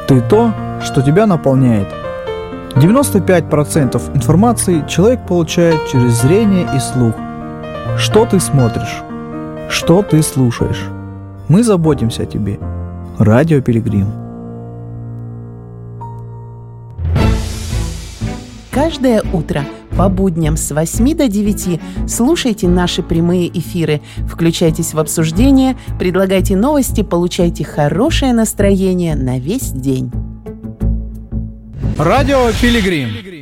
Ты то, что тебя наполняет. 95% информации человек получает через зрение и слух. Что ты смотришь? Что ты слушаешь? Мы заботимся о тебе. Радио Пилигрим. Каждое утро по будням с 8 до 9 слушайте наши прямые эфиры, включайтесь в обсуждение, предлагайте новости, получайте хорошее настроение на весь день. Радио Пилигрим.